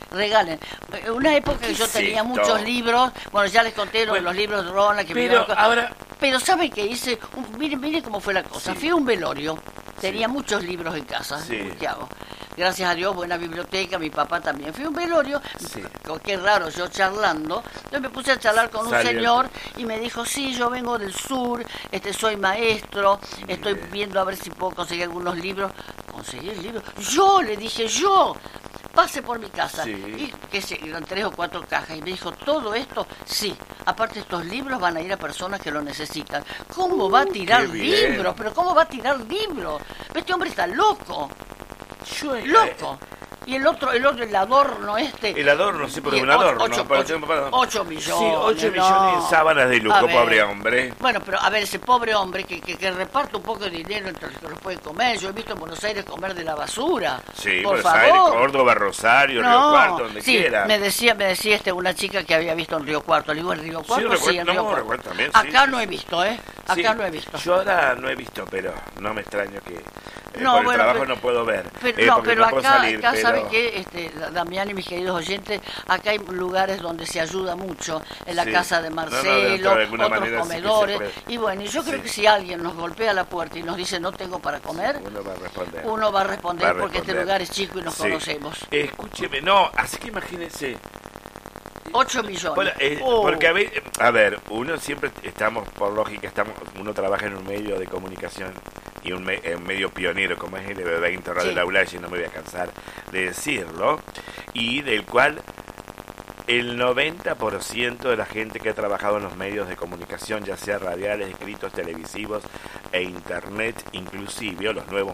regalen. Una época que yo tenía muchos libros, bueno, ya les conté los libros de Ronald, que pero ahora... Pero ¿saben qué hice? Miren cómo fue la cosa. Fui a un velorio, tenía muchos libros en casa. ¿Qué hago? Gracias a Dios, buena biblioteca, mi papá también. Fui a un velorio, qué raro, yo charlando. Yo me puse a charlar con un señor y me dijo, sí, yo vengo del sur, soy maestro, estoy viendo a ver si puedo conseguir algunos libros. ¿Conseguir libros? Yo, le dije, pase por mi casa. Y eran 3 o 4 cajas. Y me dijo, ¿todo esto? Sí. Aparte, estos libros van a ir a personas que lo necesitan. ¿Cómo va a tirar libros? ¿Pero cómo va a tirar libros? Este hombre está loco. Loco. Y el otro, el adorno El adorno, sí, porque un adorno. 8 millones. Sí, 8 millones en sábanas de lujo, pobre hombre. Bueno, pero a ver, ese pobre hombre que reparte un poco de dinero entre los que los puede comer. Yo he visto en Buenos Aires comer de la basura. Sí, por Buenos Aires, Córdoba, Rosario, Río Cuarto, donde quiera. Me decía una chica que había visto en Río Cuarto. Le digo, ¿en Río Cuarto? Sí, en Río Cuarto. También, acá no he visto, Acá no he visto. Yo ahora no he visto, pero no me extraño que... por el trabajo no puedo ver. Pero acá ¿saben qué? Damián y mis queridos oyentes, acá hay lugares donde se ayuda mucho, en la casa de Marcelo, otros comedores, y bueno, y yo creo que si alguien nos golpea la puerta y nos dice no tengo para comer, uno va a responder porque este lugar es chico y nos conocemos. Escúcheme, así que imagínense 8 millones. Bueno, porque a ver, uno siempre por lógica, uno trabaja en un medio de comunicación y un medio pionero como es el de 20 Radio La Ulaye, no me voy a cansar de decirlo, y del cual el 90% de la gente que ha trabajado en los medios de comunicación, ya sea radiales, escritos, televisivos e internet inclusive, o los nuevos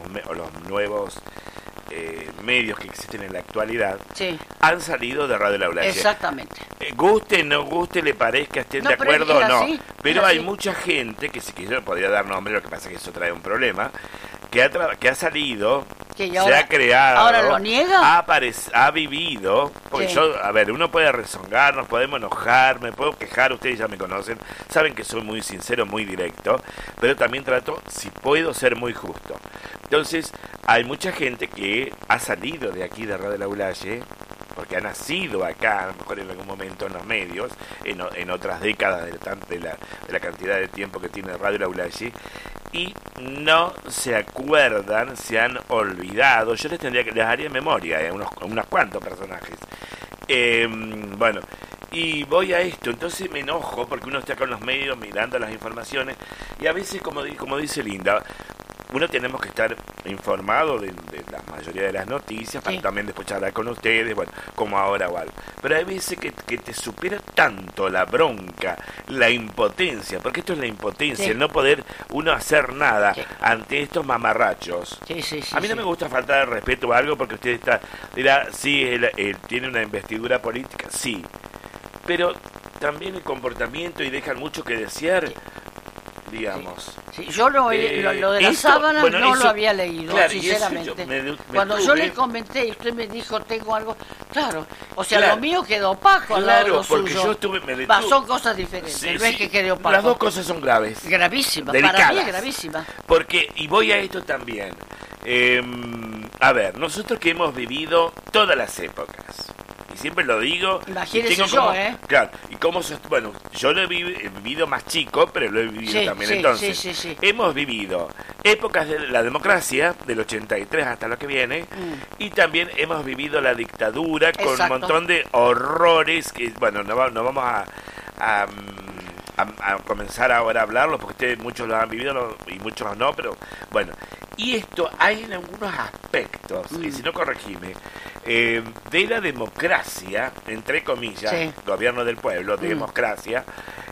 medios que existen en la actualidad, han salido de Radio La Ulaye. Exactamente. Guste, no guste, le parezca, estén de acuerdo o no. Pero hay mucha gente, que yo no podría dar nombre, lo que pasa es que eso trae un problema, que ha salido, se ha creado, ¿ahora lo niega? Ha vivido, porque uno puede rezongar, nos podemos enojar, me puedo quejar, ustedes ya me conocen, saben que soy muy sincero, muy directo, pero también trato, si puedo, ser muy justo. Entonces, hay mucha gente que ha salido de aquí de Radio La Ulaye, porque ha nacido acá, a lo mejor en algún momento en los medios, en otras décadas de la cantidad de tiempo que tiene Radio La Ulaye, y no se acuerdan, se han olvidado. Yo les haría memoria, unos cuantos personajes. Bueno, y voy a esto, entonces me enojo porque uno está con los medios mirando las informaciones, y a veces, como dice Linda, uno tenemos que estar informado de la mayoría de las noticias para también después charlar con ustedes, bueno, como ahora o algo. Pero hay veces que te supera tanto la bronca, la impotencia, porque esto es la impotencia, el no poder uno hacer nada ante estos mamarrachos. A mí no me gusta faltar el respeto o algo porque usted dirá, sí, él tiene una investidura política, sí, pero también el comportamiento y dejan mucho que desear. Digamos. Yo lo de las sábanas no lo había leído, sinceramente. Cuando yo le comenté y usted me dijo, tengo algo, o sea, lo mío quedó opaco al lado de lo suyo. Son cosas diferentes, no es que quede opaco. Las dos cosas son graves. Gravísimas, delicadas. Para mí es gravísima. Porque, y voy a esto también, a ver, nosotros que hemos vivido todas las épocas, y siempre lo digo. Imagínese Claro, y bueno, yo lo he vivido más chico, pero lo he vivido también. Entonces, hemos vivido épocas de la democracia, del 83 hasta lo que viene, y también hemos vivido la dictadura con un montón de horrores que, bueno, no vamos a comenzar ahora a hablarlo, porque ustedes muchos lo han vivido y muchos no, pero bueno. Y esto hay en algunos aspectos, y si no corregime, de la democracia, entre comillas, gobierno del pueblo, democracia,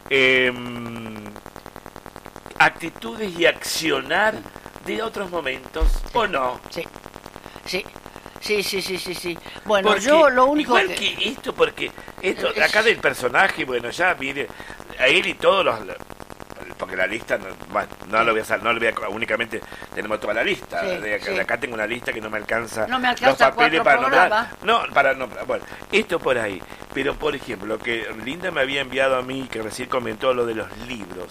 actitudes y accionar de otros momentos, ¿o no? Sí. Bueno, porque yo lo único igual que esto, porque esto acá del personaje, bueno, ya mire, a él y todos los... Porque la lista, no lo voy a únicamente tenemos toda la lista. De acá tengo una lista que no me alcanza los papeles para nombrar. Bueno, esto por ahí. Pero, por ejemplo, lo que Linda me había enviado a mí, que recién comentó lo de los libros,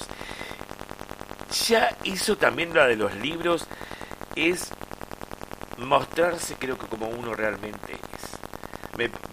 ya hizo también lo de los libros, es mostrarse, creo que como uno realmente es.